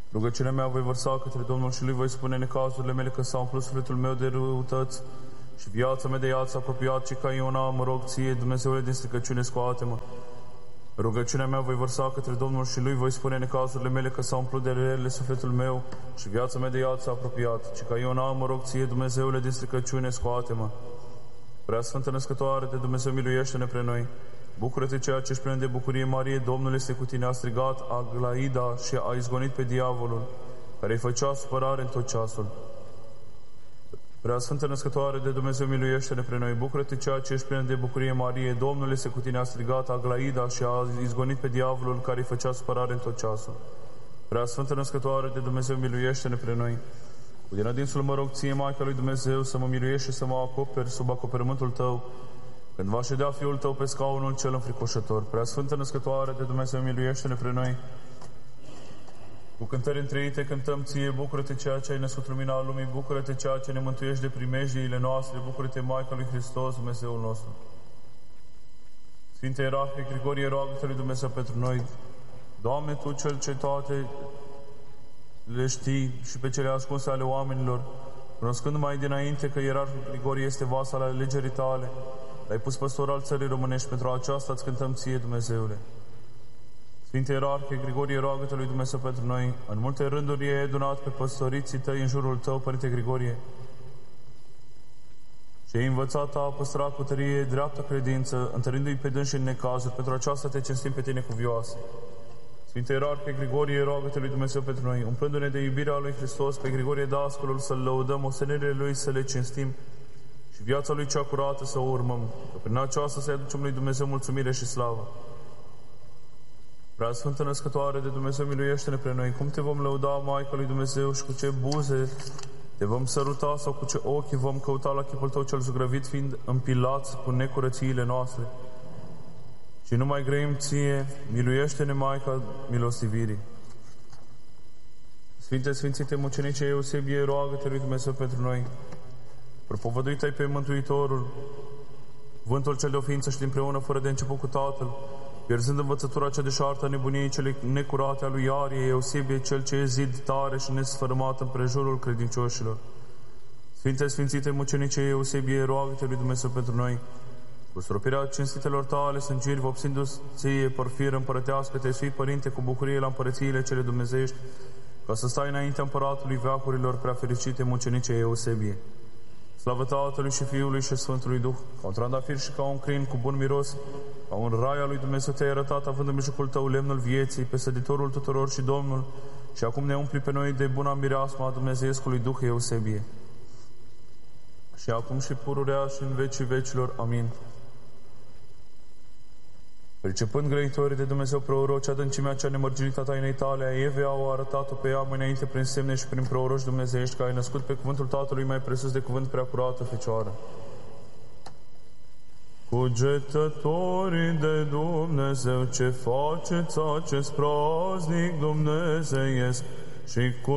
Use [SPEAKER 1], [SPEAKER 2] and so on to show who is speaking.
[SPEAKER 1] Rugăciunea mea voi vărsa către Domnul și lui voi spune necazurile mele, că s-a umplut sufletul meu de răutăți și viața mea de ea s-a apropiat, și ca Iona mă rog ție, Dumnezeule din stricăciune, scoate-mă. Rugăciunea mea voi vărsa către Domnul și lui voi spune necazurile mele, că s-a umplut de relele sufletul meu și viața mea de ea s-a apropiat, și ca Iona mă rog ție, Dumnezeule din stricăciune, scoate-mă. Prea Sfântă Născătoare de Dumnezeu, miluiește-ne pre noi. Bucură-te, ceea ce ești plin de bucurie, Marie, Domnul este cu tine, a strigat Aglaida și a izgonit pe diavolul, care îi făcea supărare în tot ceasul. Prea Sfântă Născătoare de Dumnezeu, miluiește-ne pre noi. Bucură-te, ceea ce ești plin de bucurie, Marie, Domnul este cu tine, a strigat Aglaida și a izgonit pe diavolul, care îi făcea supărare în tot ceasul. Prea Sfântă Născătoare de Dumnezeu, miluiește-ne pre noi. Cu din adinsul mă rog ție, Maica lui Dumnezeu, să mă miluiești și să mă acoperi sub acoperământul tău, când va ședea Fiul tău pe scaunul cel înfricoșător. Prea Sfântă Născătoare de Dumnezeu, miluiește-ne pre noi. Cu cântări întreite cântăm ție, bucură-te, ceea ce ai născut lumina lumii, bucură-te, ceea ce ne mântuiești de primejdiile noastre, bucură-te, Maica lui Hristos, Dumnezeul nostru. Sfinte Ierarhie Grigorie, roagă-te lui Dumnezeu pentru noi. Doamne, Tu cel ce toate le știi și pe cele ascunse ale oamenilor, cunoscând mai dinainte că Ierarhie Grigorie este vas al alegerii Tale, L-ai pus păstor al țării românești, pentru aceasta îți cântăm ție, Dumnezeule. Sfinte Ierarhie Grigorie, roagă-te lui Dumnezeu pentru noi. În multe rânduri ei adunat pe păstoriții tăi în jurul tău, Părinte Grigorie, și ai învățat a păstra cu tărie dreaptă credință, întărindu-i pe dânsi în necazuri. Pentru aceasta te cinstim pe tine cuvioasă. Sfinte Ierarhie Grigorie, roagă-te lui Dumnezeu pentru noi. Umplându-ne de iubirea lui Hristos, pe Grigorie Dascălul să-L lăudăm, ostenelile lui să le cinstim și viața lui cea curată să o urmăm, că prin aceasta să-i aducem lui Dumnezeu mulțumire și slavă. Prea Sfântă Născătoare de Dumnezeu, miluiește-ne pre noi. Cum te vom lăuda, Maica lui Dumnezeu, și cu ce buze te vom săruta sau cu ce ochi vom căuta la chipul tău cel zugrăvit, fiind împilați cu necurățiile noastre? Și nu mai grăim ție, miluiește-ne, Maica milostivirii. Sfinte, Sfințite Mucenice Eusebie, roagă-te lui Dumnezeu pentru noi. Propovăduit-ai pe Mântuitorul, vântul cel de o ființă și împreună fără de început cu Tatăl, pierzând învățătura cea deșartă a nebuniei cele necurate a lui Arie, Eusebie, cel ce e zid tare și nesfărâmat în prejurul credincioșilor. Sfinte, Sfințite Mucenice Eusebie, roagă-te lui Dumnezeu pentru noi. Cu stropirea cinstitelor tale sângiri, vopsindu-ți ție, Porfir împărătească, te sui, Părinte, cu bucurie la împărățiile cele dumnezeiești, ca să stai înaintea împăratului veacurilor, prea fericite Mucenice Eusebie. Slavă Tatălui și Fiului și Sfântului Duh, ca un trandafir și ca un crin cu bun miros, ca un rai al lui Dumnezeu te-ai arătat, având în mijlocul tău lemnul vieții, pe săditorul tuturor și Domnul, și acum ne umpli pe noi de buna mireasmă a Dumnezeiescului Duh Eusebie. Și acum și pururea și în vecii vecilor. Amin. Pricepând grăitorii de Dumnezeu proroci, adâncimea cea nemărginită a tainei tale, a Evei au arătat-o pe ea mai înainte prin semne și prin proroci dumnezeiești, că ai născut pe cuvântul Tatălui mai presus de cuvânt prea curată Fecioară. Cugetătorii de Dumnezeu, ce faceți acest praznic dumnezeiesc și cu